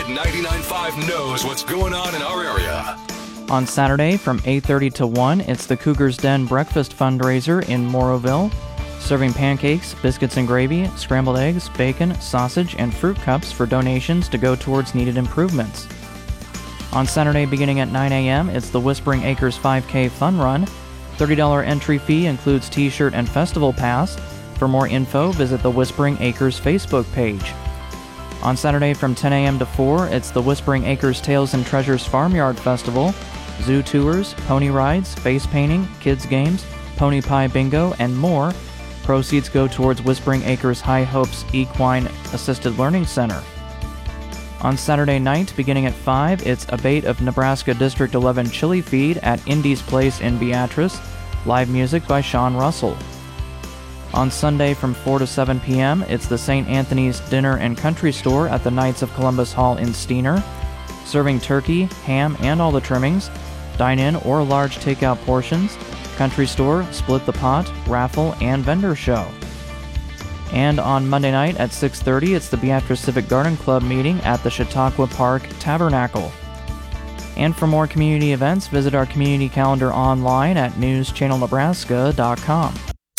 99.5 knows what's going on in our area. On Saturday from 8:30 to 1, it's the Cougar's Den Breakfast Fundraiser in Moroville, serving pancakes, biscuits and gravy, scrambled eggs, bacon, sausage, and fruit cups for donations to go towards needed improvements. On Saturday beginning at 9 a.m., it's the Whispering Acres 5K Fun Run. $30 entry fee includes t-shirt and festival pass. For more info, visit the Whispering Acres Facebook page. On Saturday from 10 a.m. to 4, it's the Whispering Acres Tales and Treasures Farmyard Festival, zoo tours, pony rides, face painting, kids games, pony pie bingo, and more. Proceeds go towards Whispering Acres High Hopes Equine Assisted Learning Center. On Saturday night, beginning at 5, it's Abate of Nebraska District 11 Chili Feed at Indy's Place in Beatrice. Live music by Sean Russell. On Sunday from 4 to 7 p.m., it's the St. Anthony's Dinner and Country Store at the Knights of Columbus Hall in Steiner, serving turkey, ham, and all the trimmings, dine-in or large takeout portions, country store, split the pot, raffle, and vendor show. And on Monday night at 6:30, it's the Beatrice Civic Garden Club meeting at the Chautauqua Park Tabernacle. And for more community events, visit our community calendar online at newschannelnebraska.com.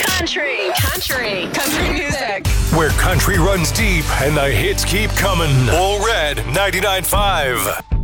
Country music. Where country runs deep and the hits keep coming. All Red 99.5.